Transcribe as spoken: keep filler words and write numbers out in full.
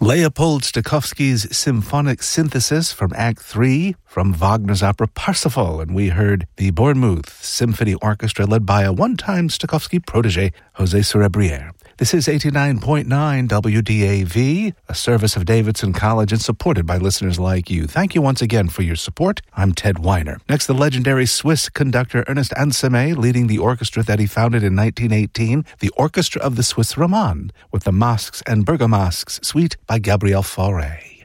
Leopold Stokowski's symphonic synthesis from Act three from Wagner's opera Parsifal, and we heard the Bournemouth Symphony Orchestra led by a one-time Stokowski protege, José Cerebriere. This is eighty-nine point nine W D A V, a service of Davidson College and supported by listeners like you. Thank you once again for your support. I'm Ted Weiner. Next, the legendary Swiss conductor Ernest Ansermet leading the orchestra that he founded in nineteen eighteen, the Orchestra of the Swiss Romande, with the Masques and Bergamasques Suite by Gabriel Fauré.